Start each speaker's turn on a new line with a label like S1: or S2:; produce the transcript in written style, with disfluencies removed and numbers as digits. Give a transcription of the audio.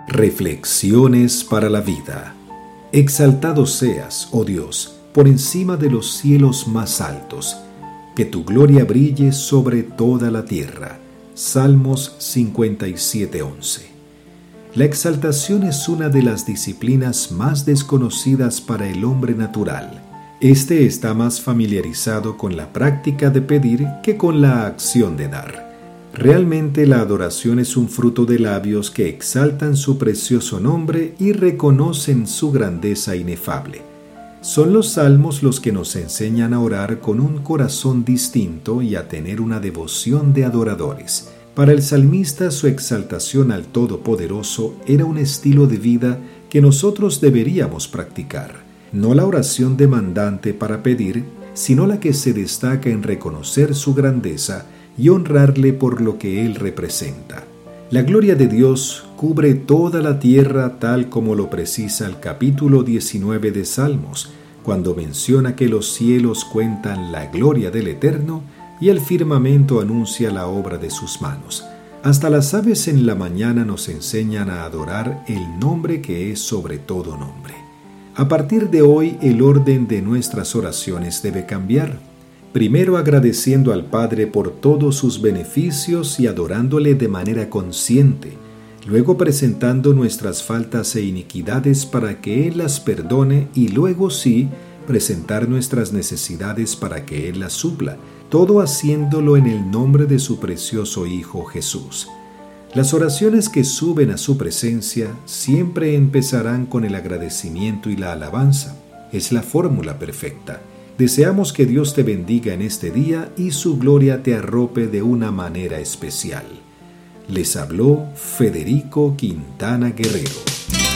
S1: Reflexiones para la vida. Exaltado seas, oh Dios, por encima de los cielos más altos. Que tu gloria brille sobre toda la tierra. Salmos 57:11. La exaltación es una de las disciplinas más desconocidas para el hombre natural. Este está más familiarizado con la práctica de pedir que con la acción de dar. Realmente la adoración es un fruto de labios que exaltan su precioso nombre y reconocen su grandeza inefable. Son los salmos los que nos enseñan a orar con un corazón distinto y a tener una devoción de adoradores. Para el salmista, su exaltación al Todopoderoso era un estilo de vida que nosotros deberíamos practicar. No la oración demandante para pedir, sino la que se destaca en reconocer su grandeza y honrarle por lo que Él representa. La gloria de Dios cubre toda la tierra tal como lo precisa el capítulo 19 de Salmos, cuando menciona que los cielos cuentan la gloria del Eterno y el firmamento anuncia la obra de sus manos. Hasta las aves en la mañana nos enseñan a adorar el nombre que es sobre todo nombre. A partir de hoy, el orden de nuestras oraciones debe cambiar. Primero agradeciendo al Padre por todos sus beneficios y adorándole de manera consciente. Luego presentando nuestras faltas e iniquidades para que Él las perdone y luego sí, presentar nuestras necesidades para que Él las supla. Todo haciéndolo en el nombre de su precioso Hijo Jesús. Las oraciones que suben a su presencia siempre empezarán con el agradecimiento y la alabanza. Es la fórmula perfecta. Deseamos que Dios te bendiga en este día y su gloria te arrope de una manera especial. Les habló Federico Quintana Guerrero.